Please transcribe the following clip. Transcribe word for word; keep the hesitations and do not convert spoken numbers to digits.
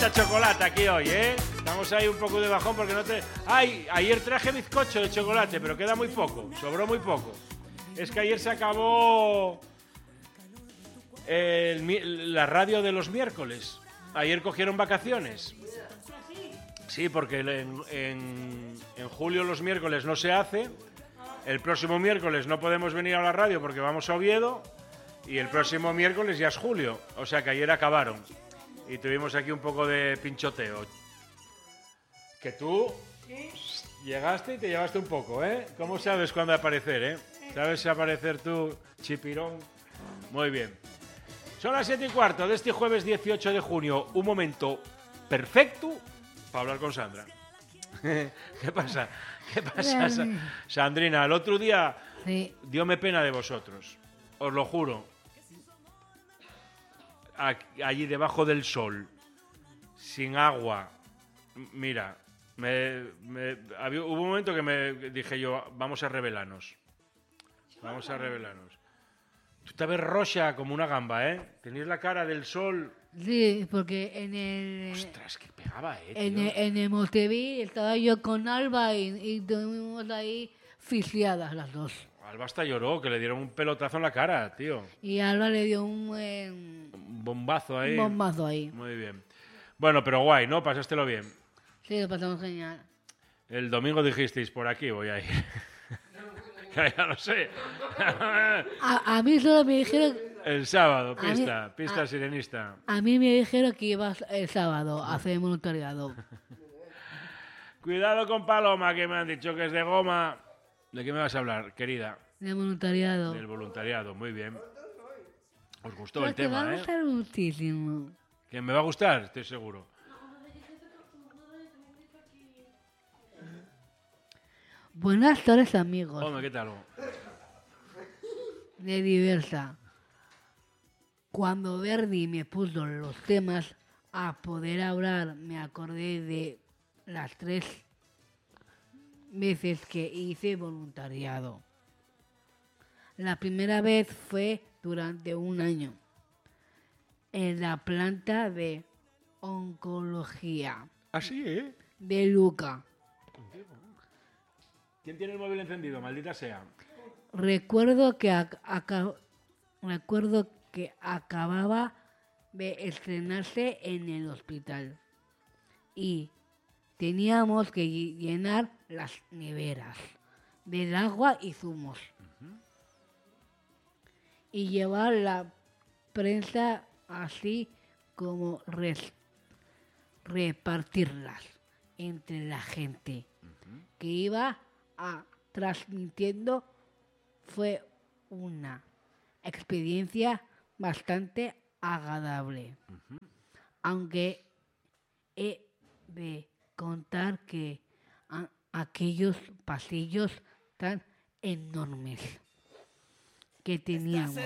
mucha chocolate aquí hoy, ¿eh? Estamos ahí un poco de bajón porque no te... Ay, ayer traje bizcocho de chocolate, pero queda muy poco, sobró muy poco. Es que ayer se acabó el, la radio de los miércoles. Ayer cogieron vacaciones. Sí, porque en, en, en julio los miércoles no se hace. El próximo miércoles no podemos venir a la radio porque vamos a Oviedo. Y el próximo miércoles ya es julio. O sea que ayer acabaron. Y tuvimos aquí un poco de pinchoteo. Que tú ¿sí? Llegaste y te llevaste un poco, ¿eh? ¿Cómo sabes cuándo aparecer, eh? ¿Sabes aparecer tú, chipirón? Muy bien. Son las siete y cuarto de este jueves dieciocho de junio. Un momento perfecto para hablar con Sandra. ¿Qué pasa? ¿Qué pasa, Sa- Sandrina? El otro día Sí. diome pena de vosotros. Os lo juro. Allí debajo del sol, sin agua. Mira, me, me, había, hubo un momento que me dije yo, vamos a rebelarnos. Vamos a rebelarnos. Tú te ves roja como una gamba, ¿eh? Tenéis la cara del sol. Sí, porque en el... Ostras, que pegaba, ¿eh? En tío. el, en el Monteví estaba yo con Alba y, y estuvimos ahí fisiadas las dos. Alba hasta lloró, que le dieron un pelotazo en la cara, tío. Y Alba le dio un, eh, Un bombazo ahí. un bombazo ahí. Muy bien. Bueno, pero guay, ¿no? Pasástelo bien. Sí, lo pasamos genial. El domingo dijisteis, por aquí voy a ir. Ya lo sé. A, a mí solo me dijeron... El sábado, A mí- pista, pista a- sirenista. A mí me dijeron que ibas el sábado a hacer voluntariado. Cuidado con Paloma, que me han dicho que es de goma. ¿De qué me vas a hablar, querida? De voluntariado. Del voluntariado, muy bien. Os gustó Pero el te va tema, a ¿eh? gustar muchísimo. Que me va a gustar, estoy seguro. Buenas tardes, amigos. Hombre, ¿qué tal? De Diversa. Cuando Verdi me puso los temas a poder hablar, me acordé de las tres veces que hice voluntariado. La primera vez fue durante un año en la planta de oncología Así, ¿eh? de Luca. ¿Quién tiene el móvil encendido? Maldita sea. Recuerdo que, ac- aca- recuerdo que acababa de estrenarse en el hospital y teníamos que lle- llenar las neveras del agua y zumos y llevar la prensa así como res- repartirlas entre la gente que iba a transmitiendo. Fue una experiencia bastante agradable. Aunque he de contar que a- aquellos pasillos tan enormes que teníamos